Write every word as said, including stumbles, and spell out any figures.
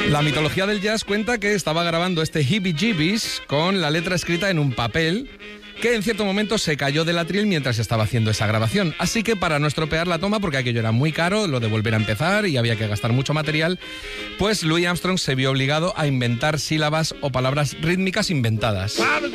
La mitología del jazz cuenta que estaba grabando este Heebie Jeebies con la letra escrita en un papel que en cierto momento se cayó del atril mientras estaba haciendo esa grabación. Así que para no estropear la toma, porque aquello era muy caro, lo de volver a empezar y había que gastar mucho material, pues Louis Armstrong se vio obligado a inventar sílabas o palabras rítmicas inventadas.